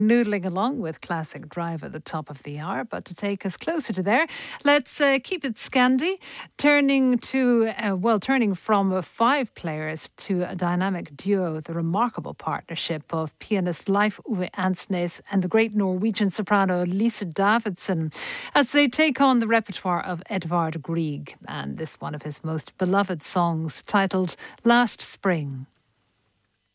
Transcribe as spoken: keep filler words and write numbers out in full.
Noodling along with classic Drive at the top of the hour, but to take us closer to there, let's uh, keep it Scandi, turning to, uh, well, turning from uh, five players to a dynamic duo, the remarkable partnership of pianist Leif Ove Ansnes and the great Norwegian soprano Lise Davidsen, as they take on the repertoire of Edvard Grieg, and this one of his most beloved songs, titled Last Spring.